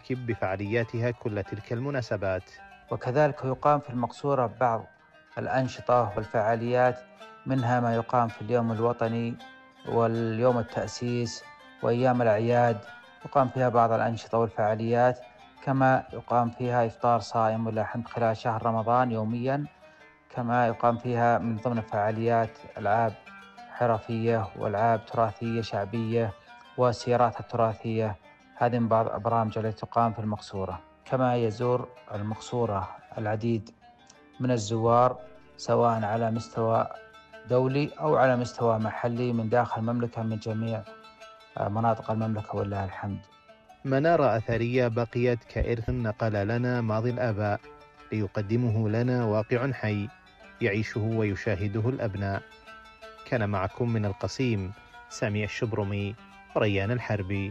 تواكب بفعالياتها كل تلك المناسبات. وكذلك يقام في المقصورة بعض الأنشطة والفعاليات، منها ما يقام في اليوم الوطني واليوم التأسيس وأيام الأعياد، يقام فيها بعض الأنشطة والفعاليات، كما يقام فيها إفطار صائم ولا حمد خلال شهر رمضان يوميا، كما يقام فيها من ضمن الفعاليات ألعاب حرفية وألعاب تراثية شعبية والسيارات التراثية. هذه من بعض البرامج التي تقام في المقصورة. كما يزور المقصورة العديد من الزوار سواء على مستوى دولي أو على مستوى محلي من داخل المملكة من جميع مناطق المملكة ولله الحمد. منارة أثرية بقيت كإرث نقل لنا ماضي الآباء ليقدمه لنا واقع حي يعيشه ويشاهده الأبناء. كان معكم من القصيم سامي الشبرمي وريان الحربي.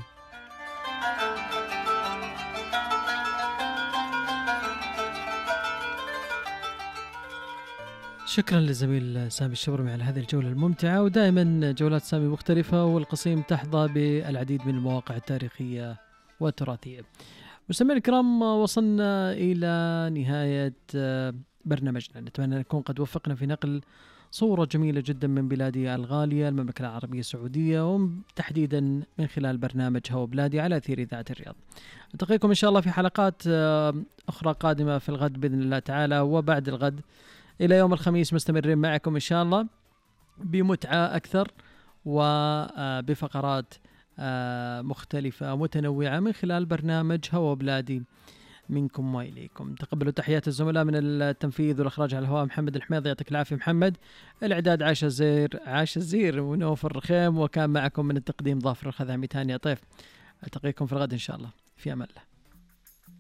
شكرا للزميل سامي الشبرمي على هذه الجولة الممتعة، ودائما جولات سامي مختلفة والقصيم تحظى بالعديد من المواقع التاريخية والتراثية. مستمعينا الكرام، وصلنا إلى نهاية برنامجنا، نتمنى أن نكون قد وفقنا في نقل صورة جميلة جدا من بلادي الغالية المملكة العربية السعودية، وتحديدا من خلال برنامج هوا بلادي على أثير إذاعة الرياض. ألتقيكم إن شاء الله في حلقات أخرى قادمة في الغد بإذن الله تعالى، وبعد الغد إلى يوم الخميس مستمرين معكم إن شاء الله بمتعة أكثر وبفقرات مختلفة متنوعة من خلال برنامج هوا بلادي منكم وإليكم. تقبلوا تحيات الزملاء من التنفيذ والإخراج على الهواء محمد الحميض، يعطيك العافية محمد. الإعداد عاش الزير ونوفر الرخيم، وكان معكم من التقديم ظافر الخذامي تاني طيف. ألتقيكم في الغد إن شاء الله، في أمان الله.